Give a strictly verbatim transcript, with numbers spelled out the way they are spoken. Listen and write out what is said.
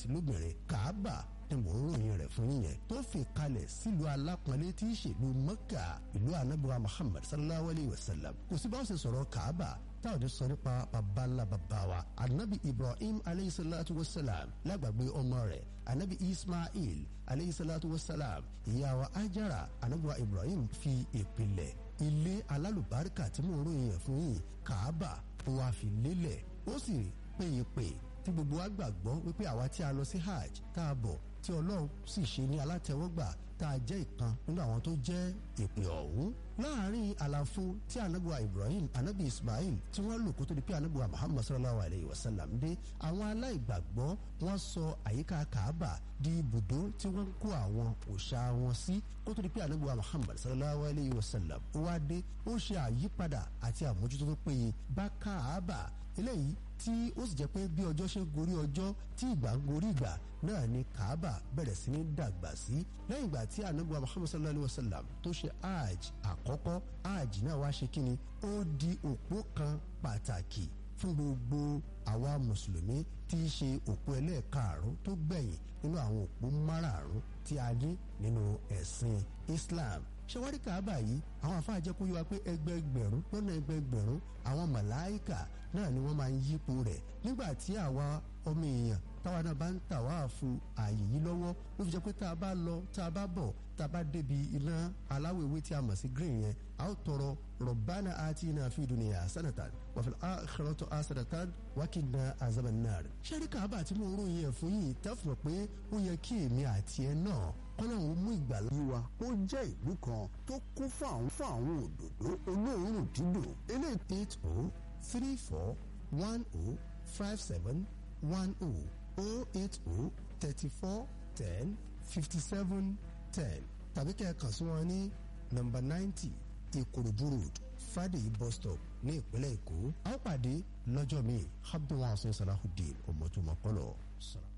àti lóbìnrin. Kàábà ni mò ń ròyìn rẹ̀ fún yín tó fi kalẹ̀ sílùú alápọ̀nlé tí í ṣèlú Mẹ́kà, ìlú anabiwa Muhammad sallallahu alayhi wa sallam. Kò sí bá wọn ṣe sọ̀rọ̀ Kàábà táwọn ti sọ nípa babala babawa anabi Ibrahim alayhi salatu wa salam, lágbàgbé ọmọ rẹ̀ anabi Ismail alayhi salatu wa salam. Ìyá wa Ajara anabiwa Ibrahim fi ìpìlẹ̀ ilé alálùbáríkà tí mò ń ròyìn rẹ̀ fún yín Kàábà ó wá fi lélẹ̀. Ó sì péye pé tí gbogbo wa gbàgbọ́ wípé àwa tí a lọ sí hajj tá a bọ̀ tí Ọlọ́run sì ṣe ní alátẹ́wọ́gbà tá a jẹ́ ìkan nínú àwọn tó jẹ́ ìpè ọ̀hún. Láàárín àlàfo tí anabiwa Ibrahim anabi Ismail tí wọ́n lò kó tó di pé anabiwa Muhammad sallallahu alayhi wa sallam dé, àwọn aláìgbàgbọ́ wọ́n sọ àyíká Kaaba di ibùdó tí wọ́n ń kó àwọn òòṣà wọn sí kó tó di pé anabiwa Muhammad sallallahu alayhi wa sallam ó wá dé. Ó ṣe àyípadà àti àmójútó tó péye bá Kaaba, eléyìí tí ó sì jẹ́ pé bí ọjọ́ ṣe gorí ọjọ́ tí ìgbà ń gorí ìgbà náà ni Kaaba bẹ̀rẹ̀ sí ní dàgbà sí. Lẹ́yìn ìgbà tí anabiwa Muhammad sallallahu alayhi wa sallam tó ṣe hajj àkọ́kọ́, hajj náà wá ṣe kíni, ó di òpó kan pàtàkì fún gbogbo àwa mùsùlùmí tí í ṣe òpó ẹlẹ́ẹ̀karùn tó gbẹ̀yìn nínú àwọn òpó márààrún tí a ní nínú ẹ̀sìn Islam. Ṣẹwárí Kaaba yìí àwọn àfáà jẹ́ kó yé wa pé ẹgbẹẹgbẹ̀rún lọ́nà ẹgbẹẹgbẹ̀rún àwọn màláíkà náà ni wọ́n máa ń yípo rẹ̀. Nígbà tí àwa ọmọ èèyàn táwa náà bá ń tà wá fún ààyè yìí lọ́wọ́ ló fi jẹ́ pé tá a bá lọ tá a bá bọ̀ tá a bá débi iná aláwọ̀ ewé tí a mọ̀ sí green yẹn, a ó tọrọ Rabbana atina fi dunya hasanatan wa fil akhirati hasanatan wa qina azaban nar. Ṣẹ́rí Kaaba tí mo ń ròyìn ẹ̀ fún yìí tẹ́fọ̀ pé ó yẹ kí èmi àti ẹ náà kọ́lọ́hún mú ìgbàlá yìí wá. Ó jẹ́ ìlú kan tó kún fún àwọn fún àwọn òdòdó olóòórùn dídùn. eléyìí eight oh three four one oh five seven one oh oh eight oh thirty four ten fifty seven ten tàbí kẹ́ ẹ kàn sí wọn ní nọ́mbà ninety Ìkòròdú road Fàdèyí bus stop ní ìpínlẹ̀ Èkó. A ó pàdé lọ́jọ́ míì. Abdulwahab Salahuddin ọmọ tó mọ̀ pọ́lọ̀.